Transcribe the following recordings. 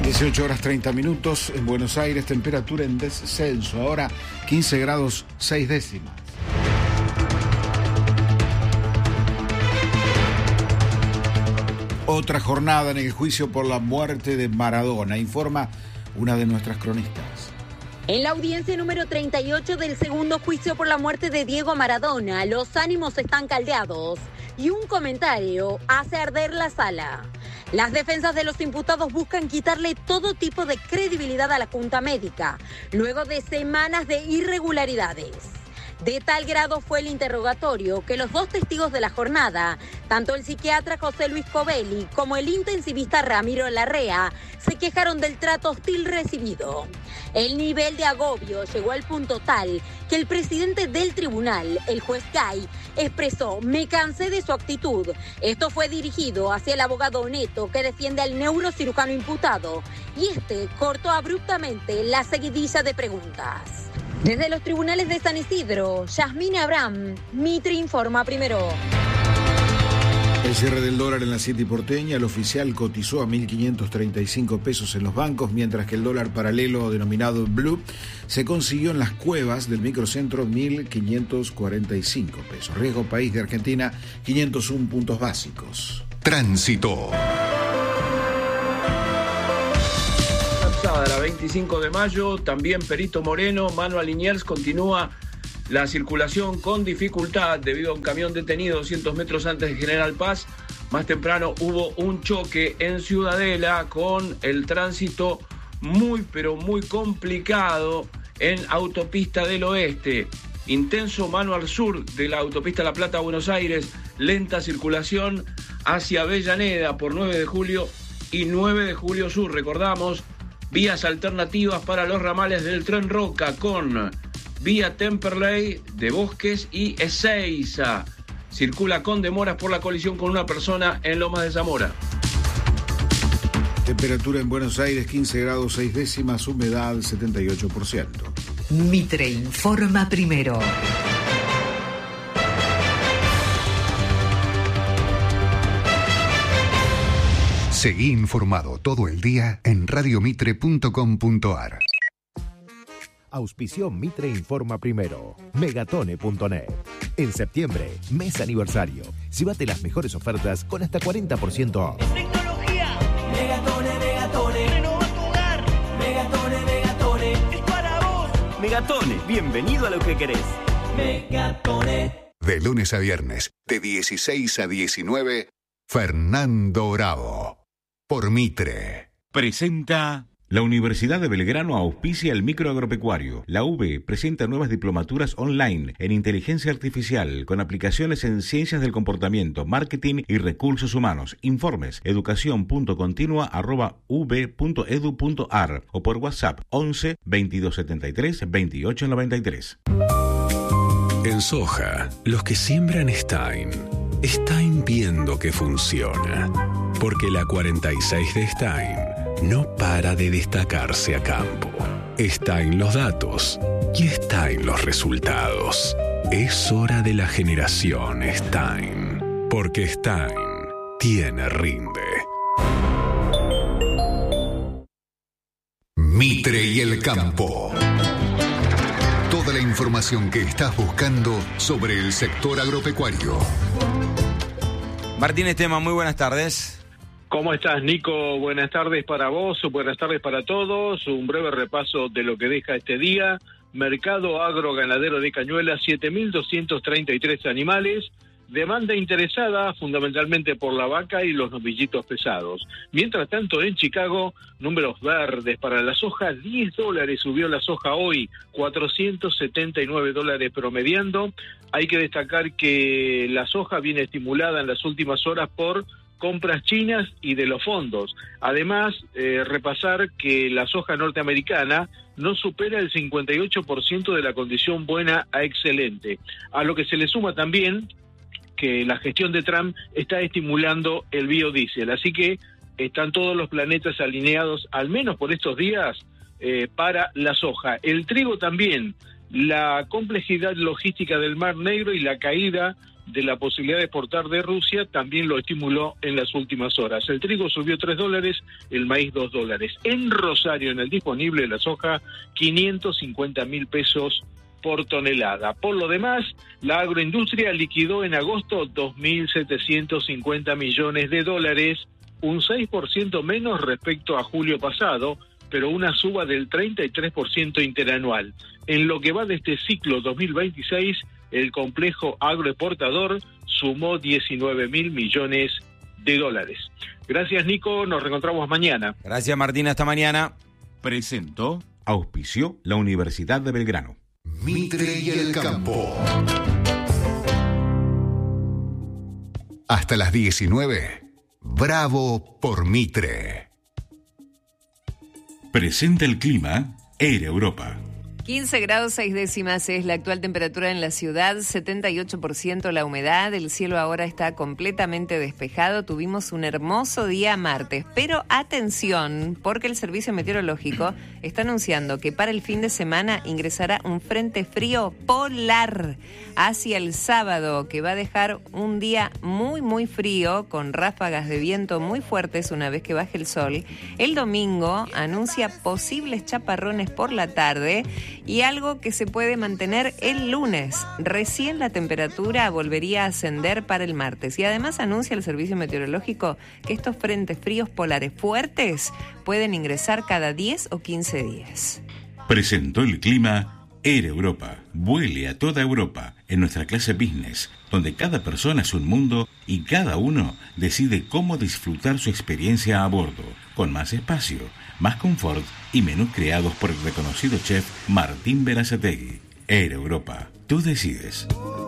18 horas 30 minutos en Buenos Aires, temperatura en descenso, ahora 15 grados 6 décimas. Otra jornada en el juicio por la muerte de Maradona, informa una de nuestras cronistas. En la audiencia número 38 del segundo juicio por la muerte de Diego Maradona, los ánimos están caldeados y un comentario hace arder la sala. Las defensas de los imputados buscan quitarle todo tipo de credibilidad a la Junta Médica, luego de semanas de irregularidades. De tal grado fue el interrogatorio que los dos testigos de la jornada, tanto el psiquiatra José Luis Covelli como el intensivista Ramiro Larrea, se quejaron del trato hostil recibido. El nivel de agobio llegó al punto tal que el presidente del tribunal, el juez Gay, expresó: "Me cansé de su actitud". Esto fue dirigido hacia el abogado Neto, que defiende al neurocirujano imputado, y este cortó abruptamente la seguidilla de preguntas. Desde los tribunales de San Isidro, Yasmina Abraham, Mitre informa primero. El cierre del dólar en la City porteña, el oficial cotizó a 1.535 pesos en los bancos, mientras que el dólar paralelo denominado Blue se consiguió en las cuevas del microcentro 1.545 pesos. Riesgo país de Argentina, 501 puntos básicos. Tránsito. La 25 de mayo, también Perito Moreno, Manuel Liniers, continúa la circulación con dificultad debido a un camión detenido 200 metros antes de General Paz. Más temprano hubo un choque en Ciudadela con el tránsito muy complicado en Autopista del Oeste. Intenso mano al sur de la Autopista La Plata a Buenos Aires, lenta circulación hacia Avellaneda por 9 de julio y 9 de julio sur. Recordamos, vías alternativas para los ramales del Tren Roca con vía Temperley de Bosques y Ezeiza. Circula con demoras por la colisión con una persona en Lomas de Zamora. Temperatura en Buenos Aires 15 grados 6 décimas, humedad 78%. Mitre informa primero. Seguí informado todo el día en radiomitre.com.ar. Auspició Mitre Informa Primero. Megatone.net. En septiembre, mes aniversario. Llévate las mejores ofertas con hasta 40% off. Tecnología. Megatone, Megatone. Renova tu hogar. Megatone, Megatone. Es para vos. Megatone, bienvenido a lo que querés. Megatone. De lunes a viernes, de 16 a 19, Fernando Bravo. Por Mitre. Presenta. La Universidad de Belgrano auspicia el microagropecuario. La UB presenta nuevas diplomaturas online en inteligencia artificial con aplicaciones en ciencias del comportamiento, marketing y recursos humanos. Informes educación.continua@ub.edu.ar o por WhatsApp 11 2273 2893. En soja, los que siembran Stein viendo que funciona. Porque la 46 de Stein no para de destacarse a campo. Está en los datos y está en los resultados. Es hora de la generación Stein. Porque Stein tiene rinde. Mitre y el campo. Toda la información que estás buscando sobre el sector agropecuario. Martín Estema, muy buenas tardes. ¿Cómo estás, Nico? Buenas tardes para vos, buenas tardes para todos. Un breve repaso de lo que deja este día. Mercado agroganadero de Cañuelas, 7.233 animales. Demanda interesada fundamentalmente por la vaca y los novillitos pesados. Mientras tanto, en Chicago, números verdes para la soja, $10 subió la soja hoy, $479 promediando. Hay que destacar que la soja viene estimulada en las últimas horas por compras chinas y de los fondos. Además, repasar que la soja norteamericana no supera el 58% de la condición buena a excelente, a lo que se le suma también que la gestión de Trump está estimulando el biodiesel, así que están todos los planetas alineados, al menos por estos días, para la soja. El trigo también, la complejidad logística del Mar Negro y la caída de la posibilidad de exportar de Rusia también lo estimuló en las últimas horas. El trigo subió $3, el maíz $2. En Rosario, en el disponible, la soja, 550.000 pesos por tonelada. Por lo demás, la agroindustria liquidó en agosto 2.750 millones de dólares, un 6% menos respecto a julio pasado, pero una suba del 33% interanual. En lo que va de este ciclo 2026, el complejo agroexportador sumó 19.000 millones de dólares. Gracias, Nico, nos reencontramos mañana. Gracias, Martín, hasta mañana. Presentó, auspició la Universidad de Belgrano. Mitre y el campo. Hasta las 19. Bravo por Mitre. Presenta el clima Air Europa. 15 grados 6 décimas es la actual temperatura en la ciudad, 78% la humedad, el cielo ahora está completamente despejado, tuvimos un hermoso día martes, pero atención, porque el Servicio Meteorológico está anunciando que para el fin de semana ingresará un frente frío polar hacia el sábado, que va a dejar un día muy frío, con ráfagas de viento muy fuertes una vez que baje el sol. El domingo anuncia posibles chaparrones por la tarde, y algo que se puede mantener el lunes. Recién la temperatura volvería a ascender para el martes. Y además anuncia el Servicio Meteorológico que estos frentes fríos polares fuertes pueden ingresar cada 10 o 15 días. Presentó el clima Air Europa. Vuele a toda Europa en nuestra clase business, donde cada persona es un mundo y cada uno decide cómo disfrutar su experiencia a bordo, con más espacio, más confort y menús creados por el reconocido chef Martín Berazategui. Air Europa, tú decides.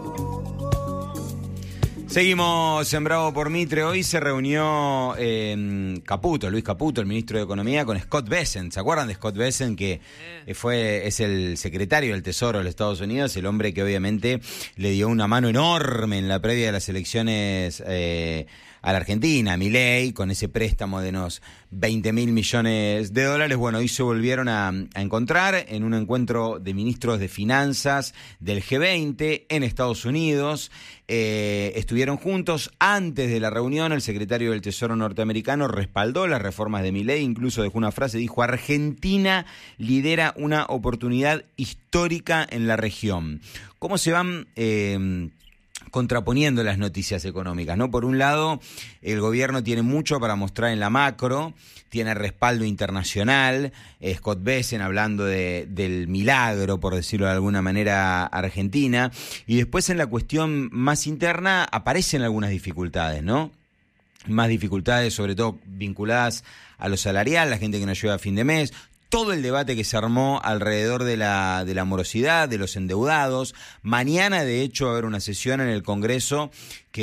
Seguimos en Bravo por Mitre. Hoy se reunió Luis Caputo, el ministro de Economía, con Scott Bessent. ¿Se acuerdan de Scott Bessent, que es el secretario del Tesoro de los Estados Unidos, el hombre que obviamente le dio una mano enorme en la previa de las elecciones a la Argentina, a Milei, con ese préstamo de unos 20.000 millones de dólares? Bueno, hoy se volvieron a encontrar en un encuentro de ministros de finanzas del G20 en Estados Unidos. Estuvieron juntos. Antes de la reunión, el secretario del Tesoro norteamericano respaldó las reformas de Milei, incluso dejó una frase, dijo: Argentina lidera una oportunidad histórica en la región. ¿Cómo se van contraponiendo las noticias económicas, ¿no? Por un lado, el gobierno tiene mucho para mostrar en la macro, tiene respaldo internacional, Scott Bessent hablando del milagro, por decirlo de alguna manera, Argentina, y después en la cuestión más interna aparecen algunas dificultades, ¿no? Más dificultades, sobre todo vinculadas a lo salarial, la gente que no llega a fin de mes, todo el debate que se armó alrededor de la morosidad, de los endeudados. Mañana, de hecho, va a haber una sesión en el Congreso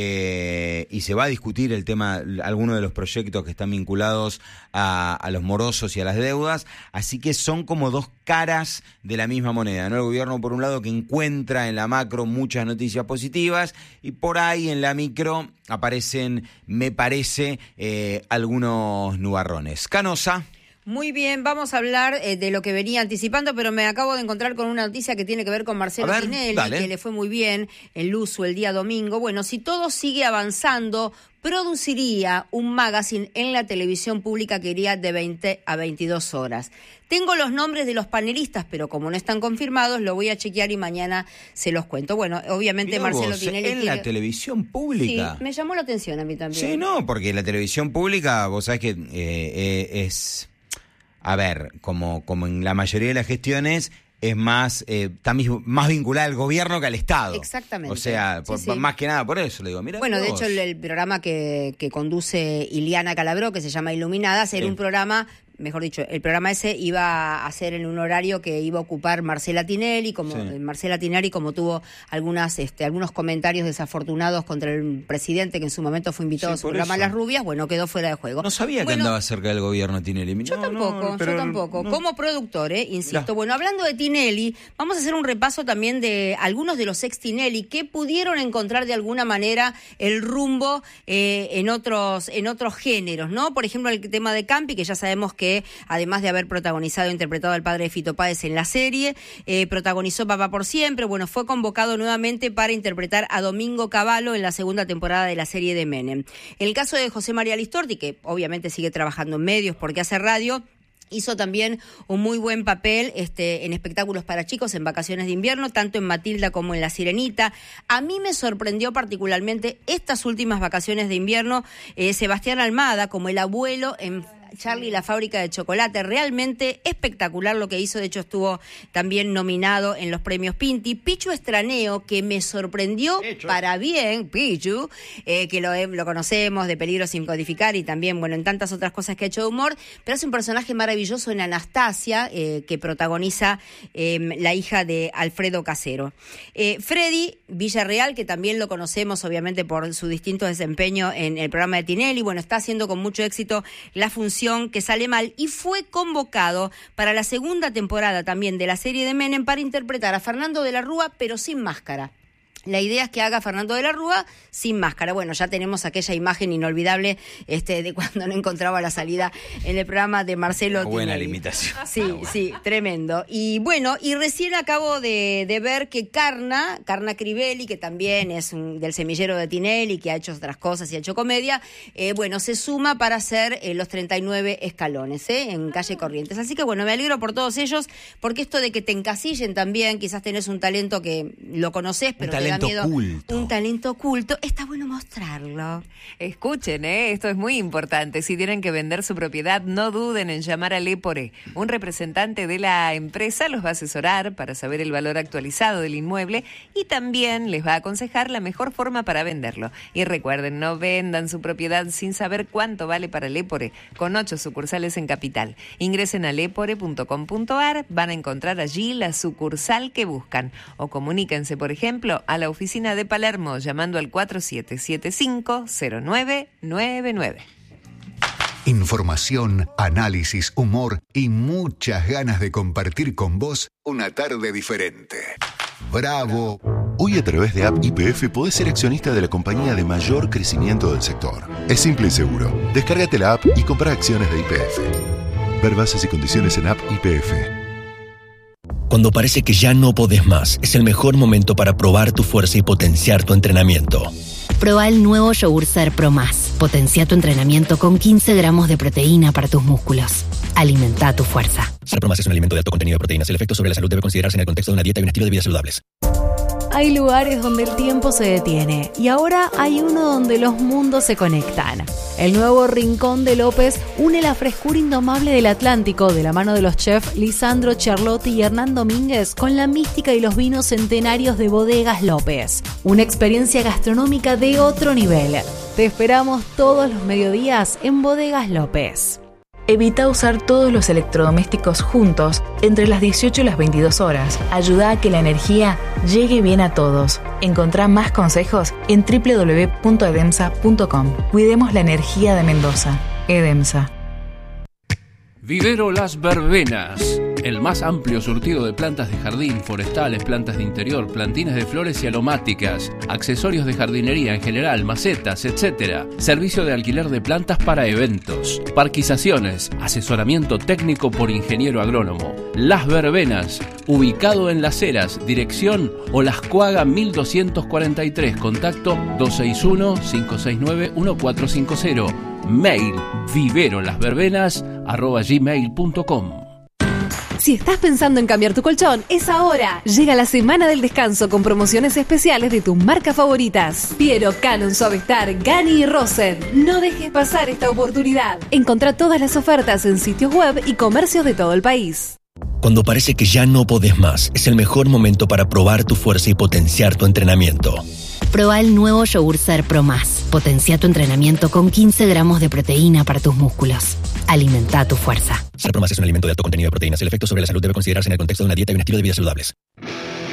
y se va a discutir el tema, algunos de los proyectos que están vinculados a los morosos y a las deudas. Así que son como dos caras de la misma moneda, ¿no? El gobierno, por un lado, que encuentra en la macro muchas noticias positivas, y por ahí en la micro aparecen, me parece, algunos nubarrones. Canosa. Muy bien, vamos a hablar de lo que venía anticipando, pero me acabo de encontrar con una noticia que tiene que ver con Marcelo Tinelli, que le fue muy bien en Luzu el día domingo. Bueno, si todo sigue avanzando, produciría un magazine en la televisión pública que iría de 20 a 22 horas. Tengo los nombres de los panelistas, pero como no están confirmados, lo voy a chequear y mañana se los cuento. Bueno, obviamente mirá Marcelo vos, Tinelli en la televisión pública. Sí, me llamó la atención a mí también. Sí, no, porque la televisión pública, vos sabés que es... A ver, como en la mayoría de las gestiones, es más también más vinculada al gobierno que al Estado. Exactamente. O sea, más que nada por eso le digo. Mira, bueno, de hecho, el programa que conduce Iliana Calabró, que se llama Iluminadas, era un programa... Mejor dicho, el programa ese iba a ser en un horario que iba a ocupar Marcela Tinelli, como tuvo algunos comentarios desafortunados contra el presidente, que en su momento fue invitado a su programa Las Rubias, bueno, quedó fuera de juego. No sabía que andaba cerca del gobierno Tinelli. Yo tampoco. No. Como productor, insisto. Bueno, hablando de Tinelli, vamos a hacer un repaso también de algunos de los ex Tinelli que pudieron encontrar de alguna manera el rumbo en otros géneros, ¿no? Por ejemplo, el tema de Campi, que ya sabemos que que además de haber protagonizado e interpretado al padre de Fito Páez en la serie, protagonizó Papá por Siempre. Bueno, fue convocado nuevamente para interpretar a Domingo Cavallo en la segunda temporada de la serie de Menem. El caso de José María Listorti, que obviamente sigue trabajando en medios porque hace radio, hizo también un muy buen papel en espectáculos para chicos en Vacaciones de Invierno, tanto en Matilda como en La Sirenita. A mí me sorprendió particularmente estas últimas Vacaciones de Invierno Sebastián Almada como el abuelo en Charlie y la fábrica de chocolate. Realmente espectacular lo que hizo. De hecho, estuvo también nominado en los premios Pinti. Pichu Estraneo, que me sorprendió para bien, Pichu, que lo conocemos de Peligro sin codificar y también, bueno, en tantas otras cosas que ha hecho de humor, pero es un personaje maravilloso en Anastasia, que protagoniza la hija de Alfredo Casero. Freddy Villarreal, que también lo conocemos obviamente por su distinto desempeño en el programa de Tinelli, bueno, está haciendo con mucho éxito La Función que sale mal, y fue convocado para la segunda temporada también de la serie de Menem para interpretar a Fernando de la Rúa, pero sin máscara. La idea es que haga Fernando de la Rúa sin máscara. Bueno, ya tenemos aquella imagen inolvidable de cuando no encontraba la salida en el programa de Marcelo Tinelli. Buena limitación. Sí, tremendo. Y bueno, y recién acabo de ver que Carna Crivelli, que también es del semillero de Tinelli, que ha hecho otras cosas y ha hecho comedia, bueno, se suma para hacer los 39 escalones en Calle Corrientes. Así que bueno, me alegro por todos ellos, porque esto de que te encasillen también, quizás tenés un talento que lo conocés, pero te da miedo. Un talento oculto, está bueno mostrarlo. Escuchen, esto es muy importante. Si tienen que vender su propiedad, no duden en llamar a Lepore. Un representante de la empresa los va a asesorar para saber el valor actualizado del inmueble y también les va a aconsejar la mejor forma para venderlo. Y recuerden, no vendan su propiedad sin saber cuánto vale para Lepore, con 8 sucursales en Capital. Ingresen a lepore.com.ar, van a encontrar allí la sucursal que buscan, o comuníquense, por ejemplo, a la oficina de Palermo llamando al 4775-0999. Información, análisis, humor y muchas ganas de compartir con vos una tarde diferente. ¡Bravo! Hoy a través de App YPF podés ser accionista de la compañía de mayor crecimiento del sector. Es simple y seguro. Descárgate la app y compra acciones de YPF. Ver bases y condiciones en App YPF. Cuando parece que ya no podés más, es el mejor momento para probar tu fuerza y potenciar tu entrenamiento. Proba el nuevo Yogur Ser Pro Más. Potencia tu entrenamiento con 15 gramos de proteína para tus músculos. Alimenta tu fuerza. Ser Pro Más es un alimento de alto contenido de proteínas. El efecto sobre la salud debe considerarse en el contexto de una dieta y un estilo de vida saludables. Hay lugares donde el tiempo se detiene y ahora hay uno donde los mundos se conectan. El nuevo Rincón de López une la frescura indomable del Atlántico de la mano de los chefs Lisandro Charlotti y Hernán Domínguez con la mística y los vinos centenarios de Bodegas López. Una experiencia gastronómica de otro nivel. Te esperamos todos los mediodías en Bodegas López. Evita usar todos los electrodomésticos juntos entre las 18 y las 22 horas. Ayuda a que la energía llegue bien a todos. Encontrá más consejos en www.edemsa.com. Cuidemos la energía de Mendoza. Edemsa. Vivero Las Verbenas, el más amplio surtido de plantas de jardín, forestales, plantas de interior, plantines de flores y aromáticas, accesorios de jardinería en general, macetas, etc. Servicio de alquiler de plantas para eventos, parquizaciones, asesoramiento técnico por ingeniero agrónomo. Las Verbenas, ubicado en Las Heras, dirección Olascuaga 1243, contacto 261-569-1450. Mail viverolasverbenas@gmail.com. Si estás pensando en cambiar tu colchón, es ahora. Llega la semana del descanso con promociones especiales de tus marcas favoritas. Piero, Canon, Suavestar, Gani y Rosen. No dejes pasar esta oportunidad. Encontrá todas las ofertas en sitios web y comercios de todo el país. Cuando parece que ya no podés más, es el mejor momento para probar tu fuerza y potenciar tu entrenamiento. Proba el nuevo Yogur Ser Pro Más. Potencia tu entrenamiento con 15 gramos de proteína para tus músculos. Alimenta tu fuerza. Ser Pro Más es un alimento de alto contenido de proteínas. El efecto sobre la salud debe considerarse en el contexto de una dieta y un estilo de vida saludables.